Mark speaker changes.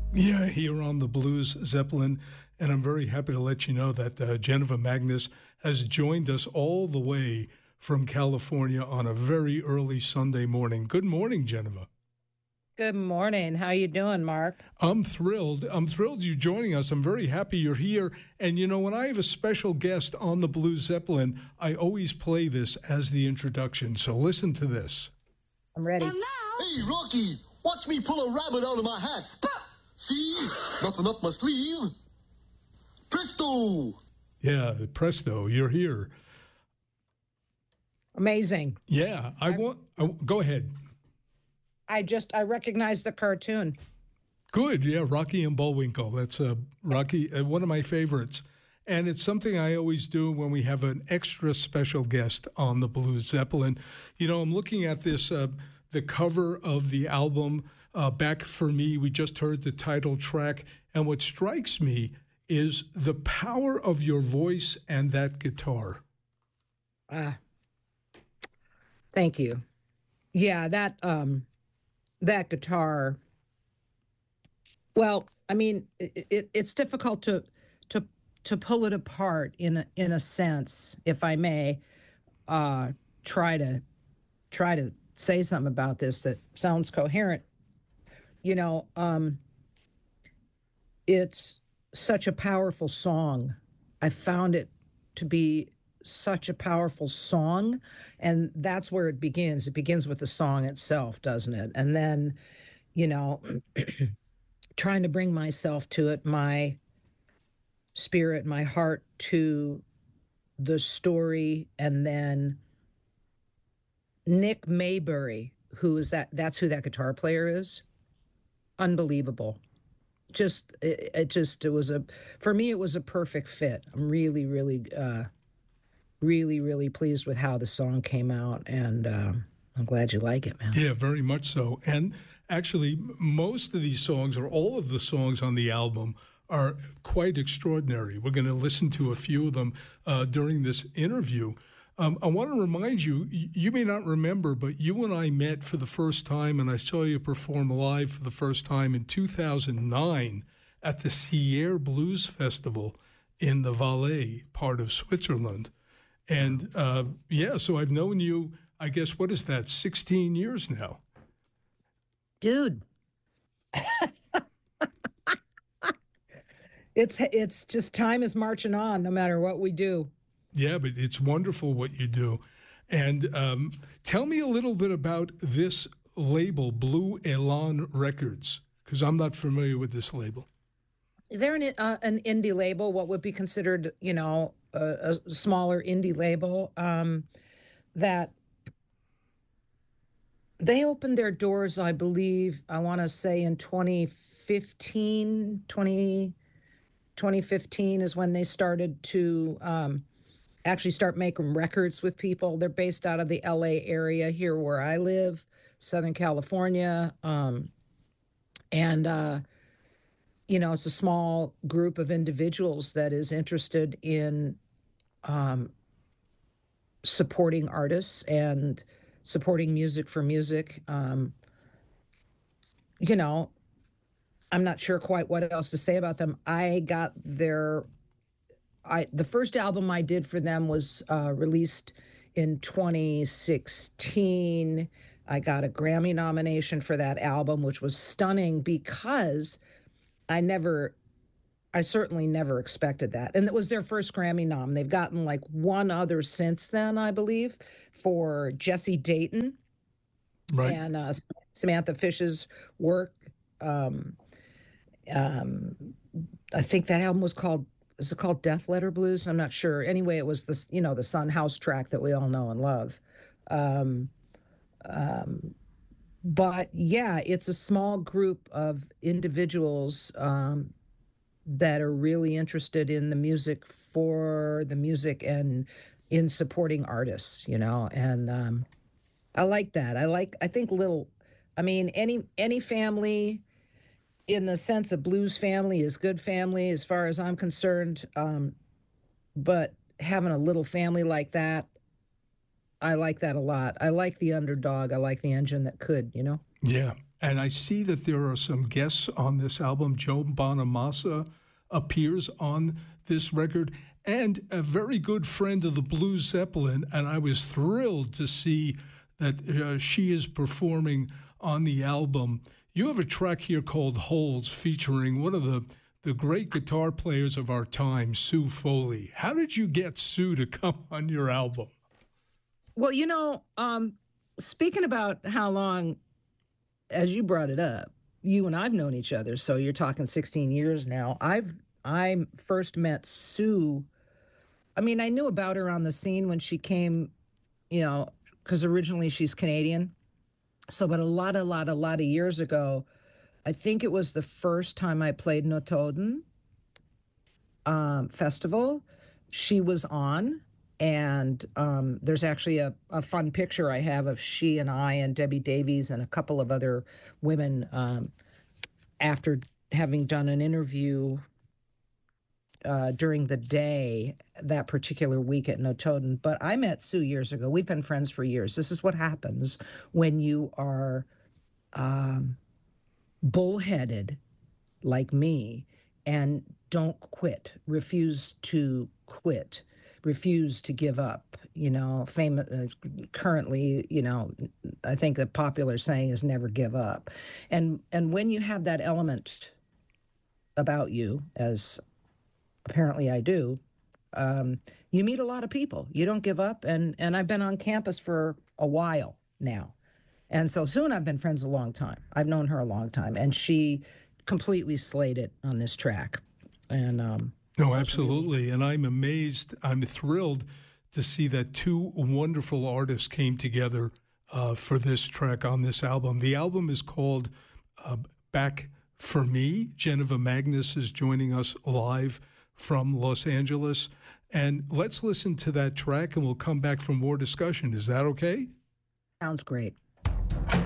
Speaker 1: Yeah, here on the Blues Zeppelin, and I'm very happy to let you know that Geneva Magnus has joined us all the way from California on a very early Sunday morning. Good morning, Geneva.
Speaker 2: Good morning. How you doing, Mark?
Speaker 1: I'm thrilled. I'm thrilled you're joining us. I'm very happy you're here. And you know, when I have a special guest on the Blues Zeppelin, I always play this as the introduction. So listen to this.
Speaker 2: I'm ready.
Speaker 3: And now,
Speaker 4: Hey, Rocky, watch me pull a rabbit out of my hat. See? Nothing up my sleeve. Presto!
Speaker 1: Yeah, presto, you're here.
Speaker 2: Amazing.
Speaker 1: Yeah, go ahead.
Speaker 2: I recognize the cartoon.
Speaker 1: Good, yeah, Rocky and Bullwinkle. That's Rocky, one of my favorites. And it's something I always do when we have an extra special guest on the Blues Zeppelin. You know, I'm looking at this, the cover of the album, Back for Me. We just heard the title track. And what strikes me is the power of your voice and that guitar.
Speaker 2: Thank you. Yeah, that guitar. Well, I mean, it's difficult to pull it apart in a sense, if I may. Try to say something about this that sounds coherent. You know, it's such a powerful song. I found it to be such a powerful song, and that's where it begins. It begins with the song itself, doesn't it? And then, you know, trying to bring myself to it, my spirit, my heart to the story, and then Nick Maybury, that's who that guitar player is. Unbelievable. It was for me, it was a perfect fit. I'm really, really pleased with how the song came out, and I'm glad you like it, man.
Speaker 1: Yeah, very much so. And actually, most of these songs, or all of the songs on the album, are quite extraordinary. We're going to listen to a few of them during this interview. I want to remind you, you may not remember, but you and I met for the first time, and I saw you perform live for the first time in 2009 at the Sierre Blues Festival in the Valais part of Switzerland. And so I've known you, I guess, what is that, 16 years now?
Speaker 2: Dude. It's just time is marching on no matter what we do.
Speaker 1: Yeah, but it's wonderful what you do. And tell me a little bit about this label, Blue Elan Records, because I'm not familiar with this label.
Speaker 2: They're an indie label, what would be considered, you know, a smaller indie label, that they opened their doors, I believe, I want to say in 2015 is when they started to actually start making records with people. They're based out of the LA area here where I live, Southern California. You know, it's a small group of individuals that is interested in supporting artists and supporting music for music. You know, I'm not sure quite what else to say about them. The first album I did for them was released in 2016. I got a Grammy nomination for that album, which was stunning because I certainly never expected that. And it was their first Grammy nom. They've gotten like one other since then, I believe, for Jesse Dayton,
Speaker 1: Right.
Speaker 2: and Samantha Fish's work. I think that album was it called Death Letter Blues? I'm not sure. Anyway, it was this, you know, the Sun House track that we all know and love. But yeah, it's a small group of individuals that are really interested in the music for the music and in supporting artists, you know, and I like that. Any family in the sense of blues family is good family as far as I'm concerned. But having a little family like that, I like that a lot. I like the underdog. I like the engine that could, you know?
Speaker 1: Yeah. And I see that there are some guests on this album. Joe Bonamassa appears on this record, and a very good friend of the Blue Zeppelin. And I was thrilled to see that she is performing on the album. You have a track here called Holes featuring one of the great guitar players of our time, Sue Foley. How did you get Sue to come on your album?
Speaker 2: Well, speaking about how long, as you brought it up, you and I've known each other, so you're talking 16 years now. I first met Sue. I mean, I knew about her on the scene when she came, because originally she's Canadian. So, but a lot of years ago, I think it was the first time I played Notoden Festival. She was on, and there's actually a fun picture I have of she and I and Debbie Davies and a couple of other women after having done an interview during the day that particular week at Notoden. But I met Sue years ago. We've been friends for years. This is what happens when you are bullheaded like me and don't quit, refuse to quit, refuse to give up. Currently, I think the popular saying is never give up. And when you have that element about you, as apparently I do, you meet a lot of people. You don't give up. And I've been on campus for a while now. And so Sue and I've been friends a long time. I've known her a long time. And she completely slayed it on this track. And
Speaker 1: no, absolutely. And I'm amazed. I'm thrilled to see that two wonderful artists came together for this track on this album. The album is called Back for Me. Geneva Magnus is joining us live from Los Angeles. And let's listen to that track and we'll come back for more discussion. Is that okay?
Speaker 2: Sounds great.